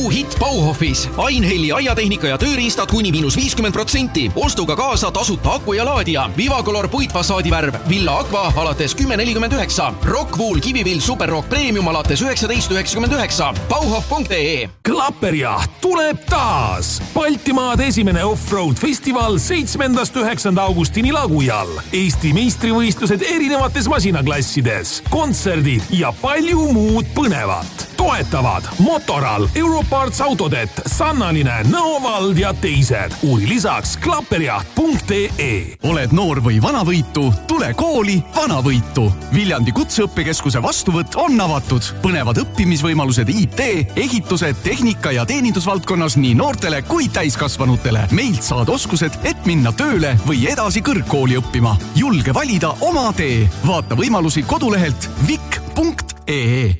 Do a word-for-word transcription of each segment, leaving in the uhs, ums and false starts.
kuuhitt Bauhofis. Ainhelli aiatehnika ja tööriistad kuni miinus viiskümmend protsenti. Ostuga kaasa tasuta aku ja laadija. Vivacolor puitfassaadi värv Villa Aqua alates kümme nelikümmend üheksa. Rockwool Kivivill Superrock Premium alates üheksateist üheksakümmend üheksa. bauhof punkt ee. Klapperjaht tuleb taas! Baltimaade esimene off-road festival seitsmendast üheksanda augustini Lagujal. Eesti meistrivõistlused erinevates masinaklassides, kontserdid ja palju muud põnevat. Toetavad Motoral, Europarts Autodet, Sannaline, Nõovald ja teised. Uuri lisaks klapperjaht punkt ee. Oled noor või vanavõitu? Tule kooli Vanavõitu. Viljandi kutseõppekeskuse vastuvõtt on avatud. Põnevad õppimisvõimalused I T, ehitused, tehnika ja teenindusvaldkonnas nii noortele kui täiskasvanutele. Meilt saad oskused, et minna tööle või edasi kõrgkooli õppima. Julge valida oma tee. Vaata võimalusi kodulehelt vik punkt ee.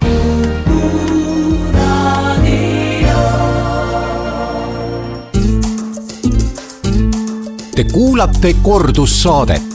Te kuulate kordussaadet.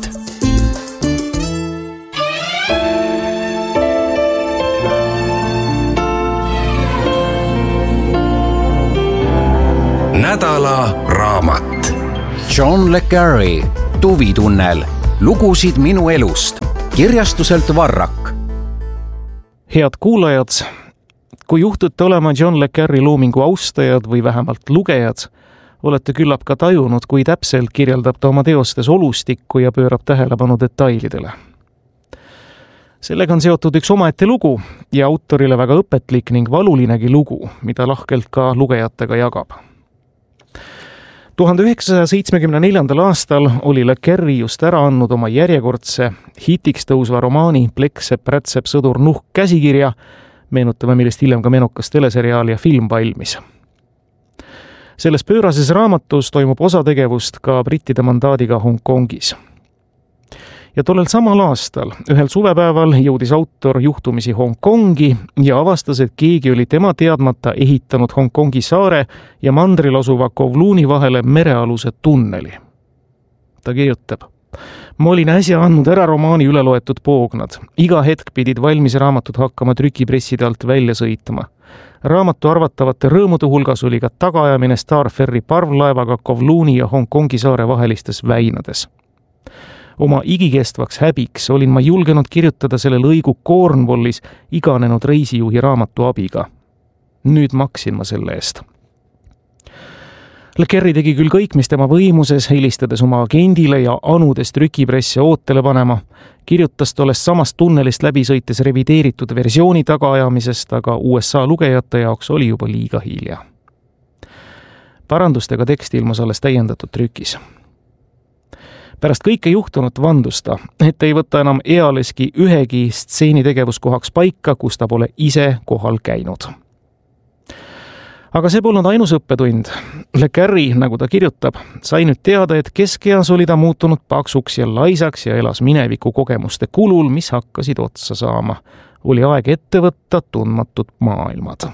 Nädala raamat. John le Carré, Tuvitunnel. Lugusid minu elust. Kirjastuselt Varrak. Head kuulajad, kui juhtute olema John le Carré loomingu austajad või vähemalt lugejad, olete küllap ka tajunud, kui täpselt kirjeldab ta oma teostes olustikku ja pöörab tähelepanu detailidele. Sellega on seotud üks omaette lugu ja autorile väga õpetlik ning valulinegi lugu, mida lahkelt ka lugejatega jagab. tuhande üheksasaja seitsmekümne neljandal aastal oli le Carré just ära andnud oma järjekordse hitiks tõusva romaani Pleksep, rätsep, sõdur, nuhk käsikirja, meenutame millest hiljem ka menokas teleseriaal ja film valmis. Selles pöörases raamatus toimub osategevust ka brittide mandaadiga Hongkongis. Ja tollel samal aastal, ühel suvepäeval jõudis autor juhtumisi Hongkongi ja avastas, et keegi oli tema teadmata ehitanud Hongkongi saare ja mandril asuva Kowlooni vahele merealuse tunneli. Ta kirjutab: ma olin äsja andnud ära romaani üleloetud poognad. Iga hetk pidid valmis raamatud hakkama trükipresside alt välja sõitma. Raamatu arvatavate rõõmude hulgas oli ka tagaajamine Starferri parvlaevaga Kowlooni ja Hongkongi saare vahelistes väinades. Oma igikestvaks häbiks olin ma julgenud kirjutada selle lõigu Cornwallis iganenud reisijuhi raamatu abiga. Nüüd maksin ma selle eest. Le Carré tegi küll kõik, mis tema võimuses, helistades oma agendile ja anudes trükipresse ootele panema, kirjutas tollest samast tunnelist läbi sõites revideeritud versiooni tagaajamisest, aga U S A lugejate jaoks oli juba liiga hilja. Parandustega tekst ilmus alles täiendatud trükis. Pärast kõike juhtunut vandus ta, et ei võta enam ealeski ühegi stseeni tegevuskohaks paika, kus ta pole ise kohal käinud. Aga see polnud ainus õppetund. Le Carré, nagu ta kirjutab, sai nüüd teada, et keskeas oli ta muutunud paksuks ja laisaks ja elas mineviku kogemuste kulul, mis hakkasid otsa saama. Oli aeg ette võtta tundmatud maailmad.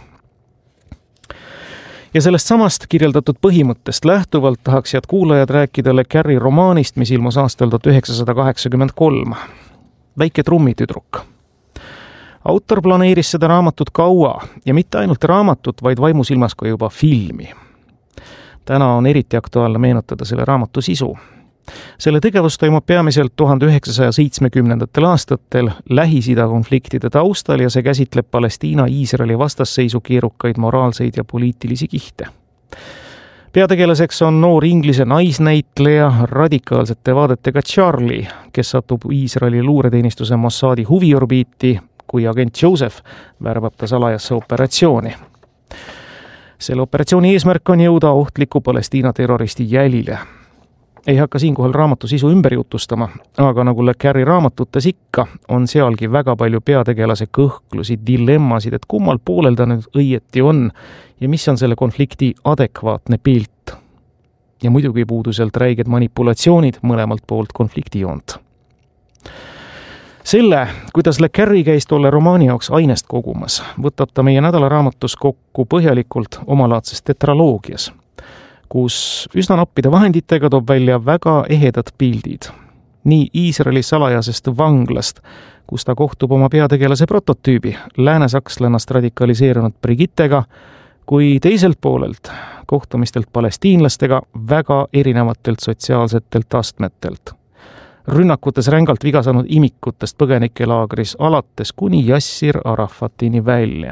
Ja sellest samast kirjeldatud põhimõttest lähtuvalt tahaks head kuulajad rääkida Le Carré romaanist, mis ilmus aastal tuhat üheksasada kaheksakümmend kolm. Väike trummitüdruk. Autor planeeris seda raamatut kaua ja mitte ainult raamatut, vaid vaimusilmas ka juba filmi. Täna on eriti aktuaalne meenutada selle raamatu sisu. Selle tegevus toimub peamiselt tuhande üheksasaja seitsmekümnendatel aastatel Lähis-Ida konfliktide taustal ja see käsitleb Palestiina-Iisraeli vastasseisu keerukaid moraalseid ja poliitilisi kihte. Peategelaseks on noor inglise naisnäitleja radikaalsete vaadetega Charlie, kes satub Iisraeli luureteenistuse Mossadi huviorbiiti, kui agent Joseph värbab ta salajasse operatsiooni. Selle operatsiooni eesmärk on jõuda ohtliku Palestiina terroristi jälile. Ei hakka siinkohal raamatu sisu ümber jutustama, aga nagu Le Carré raamatutes ikka, on sealgi väga palju peategelase kõhklusi, dilemmasid, et kummal poolel ta nüüd õieti on ja mis on selle konflikti adekvaatne pilt. Ja muidugi puudu sealt räiged manipulatsioonid mõlemalt poolt konfliktijoont. Selle, kuidas Le Carré käis tolle romaani jaoks ainest kogumas, võtab ta meie nädalaraamatus kokku põhjalikult omalaadses tetraloogias, kus üsna nappide vahenditega toob välja väga ehedad pildid. Nii Iisraeli salajasest vanglast, kus ta kohtub oma peategelase prototüübi, läänesakslannast radikaliseerunud Brigittega, kui teiselt poolelt kohtumistelt palestiinlastega väga erinevatelt sotsiaalsetelt astmetelt. Rünnakutes rängalt viga saanud imikutest põgenikelaagris alates kuni Yassir Arafatini välja.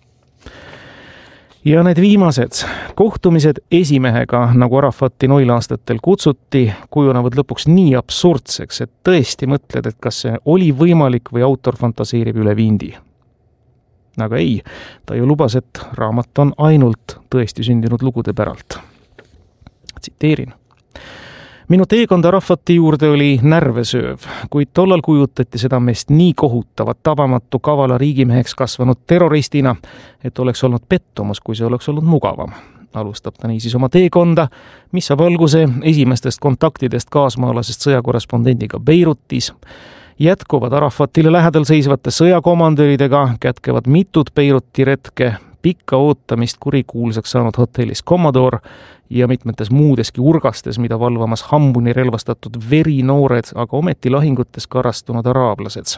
Ja need viimased kohtumised esimehega, nagu Arafati noilaastatel kutsuti, kujunevad lõpuks nii absurdseks, et tõesti mõtled, et kas see oli võimalik või autor fantaseerib üle vindi. Aga ei, ta ju lubas, et raamat on ainult tõesti sündinud lugude päralt. Tsiteerin. Minu teekond Arafati juurde oli närvesööv, kuid tollal kujutati seda meest nii kohutavat, tabamatu kavala riigimeheks kasvanud terroristina, et oleks olnud pettumus, kui see oleks olnud mugavam. Alustab ta niisiis oma teekonda, mis saab alguse esimestest kontaktidest kaasmaalasest sõjakorrespondendiga Beirutis, jätkuvad Arafatile lähedal seisvate sõjakomandöridega, kätkevad mitut Beiruti retke, pikka ootamist kurikuulsaks saanud hotellis Commodore ja mitmetes muudeski urgastes, mida valvamas hambuni relvastatud verinoored, aga ometi lahingutes karastunud araablased.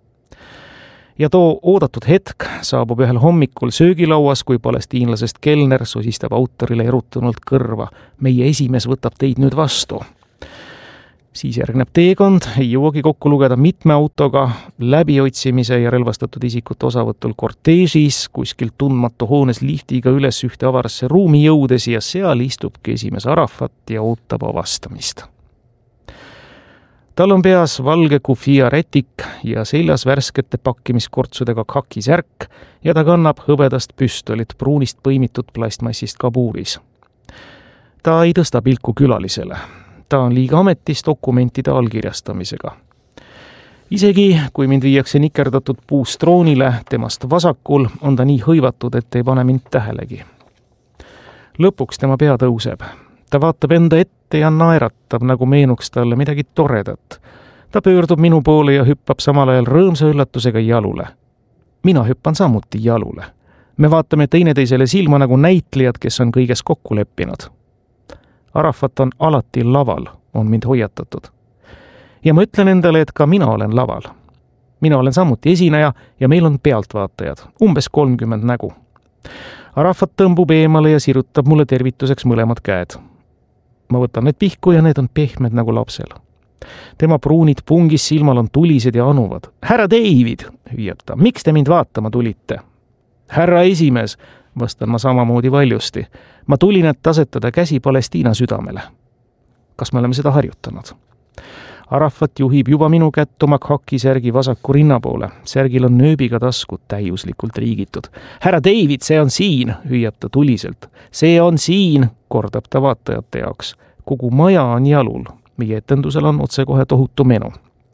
Ja too oodatud hetk saabub ühel hommikul söögilauas, kui palestiinlasest kelner sosistab autorile erutunult kõrva. Meie esimees võtab teid nüüd vastu. Siis järgneb teekond, ei jõuagi kokku lugeda mitme autoga, läbiotsimise ja relvastatud isikute osavõtul korteežis, kuskilt tundmatu hoones liftiga üles ühte avarasse ruumi jõudes ja seal istubki esimees Arafat ja ootab avastamist. Tal on peas valge kufia rätik ja seljas värskete pakkimiskortsudega kakisärk ja ta kannab hõbedast püstolit pruunist põimitud plastmassist kabuuris. Ta ei tõsta pilku külalisele. Ta on liiga ametis dokumentide allkirjastamisega. Isegi kui mind viiakse nikerdatud puust troonile temast vasakul, on ta nii hõivatud, et ei pane mind tähelegi. Lõpuks tema pea tõuseb. Ta vaatab enda ette ja naeratab, nagu meenuks talle midagi toredat. Ta pöördub minu poole ja hüppab samal ajal rõõmsa üllatusega jalule. Mina hüppan samuti jalule. Me vaatame teineteisele silma nagu näitlejad, kes on kõiges kokku leppinud. Arafat on alati laval, on mind hoiatatud. Ja ma ütlen endale, et ka mina olen laval. Mina olen samuti esineja ja meil on pealtvaatajad, umbes kolmkümmend nägu. Arafat tõmbub eemale ja sirutab mulle tervituseks mõlemad käed. Ma võtan need pihku ja need on pehmed nagu lapsel. Tema pruunid pungis silmal on tulised ja anuvad. Härra David, hüüab ta, miks te mind vaatama tulite? Härra esimees, vastan ma samamoodi valjusti. Ma tulin, et asetada käsi Palestiina südamele. Kas me oleme seda harjutanud? Arafat juhib juba minu kätt oma kakisärgi vasaku rinna poole. Särgil on nööbiga taskud täiuslikult riigitud. Härra David, see on siin, hüüab ta tuliselt. See on siin, kordab ta vaatajate jaoks. Kogu maja on jalul. Meie etendusel on otsekohe tohutu menu.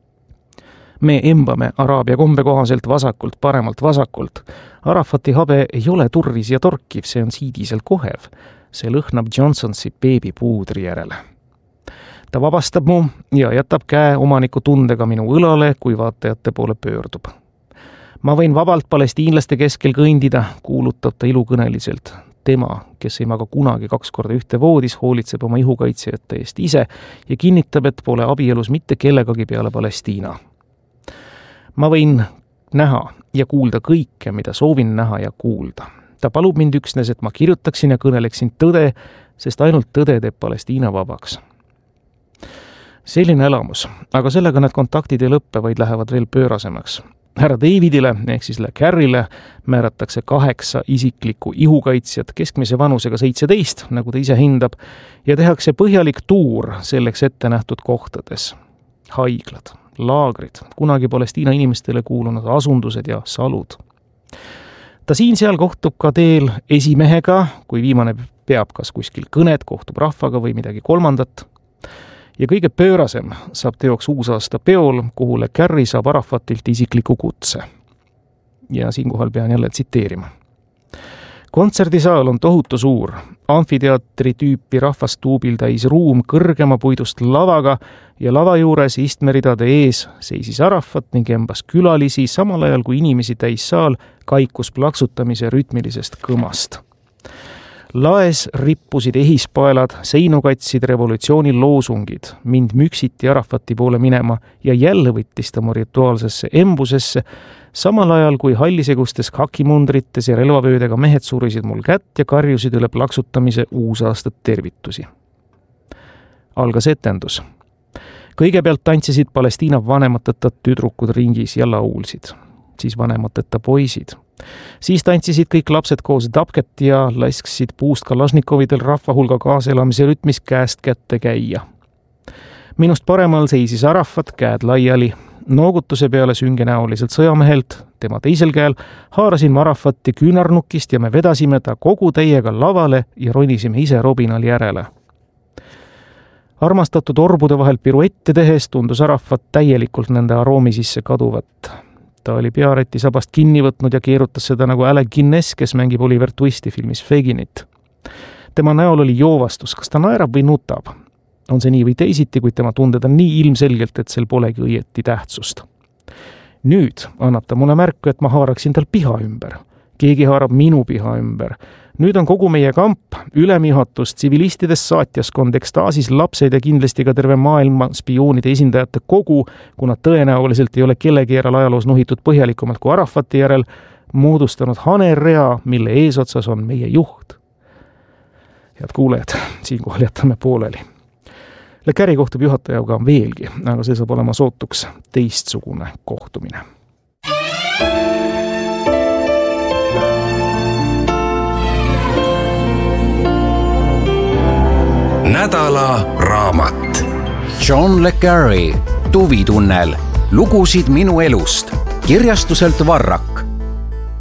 Me embame araabia kombe kohaselt vasakult, paremalt vasakult. Arafati habe ei ole turris ja torkiv, see on siidiselt kohev. See lõhnab Johnsonsi beebipuudri järele. Ta vabastab mu ja jätab käe omaniku tundega minu õlale, kui vaatajate poole pöördub. Ma võin vabalt palestiinlaste keskel kõndida, kuulutab ta ilukõneliselt. Tema, kes ei maga kunagi kaks korda ühte voodis, hoolitseb oma ihukaitsjate eest ise ja kinnitab, et pole abielus mitte kellegagi peale Palestiina. Ma võin näha ja kuulda kõike, mida soovin näha ja kuulda. Ta palub mind üksnes, et ma kirjutaksin ja kõneleksin tõde, sest ainult tõde teeb Palestiina vabaks. Selline elamus, aga sellega need kontaktid ei lõppe, vaid lähevad veel pöörasemaks. Härra Davidile, ehk siis Le Carrile, määratakse kaheksa isiklikku ihukaitsjat keskmise vanusega seitseteist, nagu ta ise hindab, ja tehakse põhjalik tuur selleks ette nähtud kohtades. Haiglad, laagrid, kunagi Palestiina inimestele kuulunud asundused ja salud. Ta siin-seal kohtub ka teel esimehega, kui viimane peab kas kuskil kõnet, kohtub rahvaga või midagi kolmandat. Ja kõige pöörasem saab teoks uusaasta peol, kuhu Le Carri saab Arafatilt isikliku kutse. Ja siinkohal pean jälle tsiteerima. Kontserdisaal on tohutu suur, amfiteatri tüüpi rahvastuubil täis ruum kõrgema puidust lavaga ja lava juures istmeridade ees seisis Arafat ning embas külalisi, samal ajal kui inimesi täis saal kaikus plaksutamise rütmilisest kõmast. Laes rippusid ehispaelad, seinu katsid revolutsiooni loosungid, mind müksiti Arafati poole minema ja jälle võttis ta mu rituaalsesse embusesse, samal ajal kui hallisegustes hakimundrites ja relvavöödega mehed surisid mul kätt ja karjusid üle plaksutamise uusaastat tervitusi. Algas etendus. Kõigepealt tantsisid Palestiina vanemateta tüdrukud ringis ja laulsid, siis vanemateta poisid. Siis tantsisid kõik lapsed koos dabket ja lasksid puust Kalašnikovidel rahvahulga kaaselamise rütmis käest kätte käia. Minust paremal seisis Arafat, käed laiali. Noogutuse peale süngenäoliselt sõjamehelt, tema teisel käel haarasin Arafati küünarnukist ja me vedasime ta kogu täiega lavale ja ronisime ise robinal järele. Armastatud orbude vahel piruette tehes tundus Arafat täielikult nende aroomi sisse kaduvat. Ta oli peareti sabast kinni võtnud ja keerutas seda nagu Alec Guinness, kes mängib Oliver Twisti filmis Faginit. Tema näol oli joovastus, kas ta naerab või nutab. On see nii või teisiti, kuid tema tunded on nii ilmselgelt, et sel polegi õieti tähtsust. Nüüd annab ta mulle märku, et ma haaraksin tal piha ümber. Keegi haarab minu piha ümber. Nüüd on kogu meie kamp, ülemjuhatus, tsivilistidest saatjaskond, ekstaasis lapsed ja kindlasti ka terve maailma spioonide esindajate kogu, kuna tõenäoliselt ei ole kellegi järel ajaloos nuhitud põhjalikumalt kui Arafati järel, moodustanud hanerrea, mille eesotsas on meie juht. Head kuulejad, siinkohal jätame pooleli. Le Carre kohtub juhatajaga veelgi, aga see saab olema sootuks teistsugune kohtumine. Nädala raamat. John Le Carre, Tuvitunnel. Lugusid minu elust. Kirjastuselt Varrak.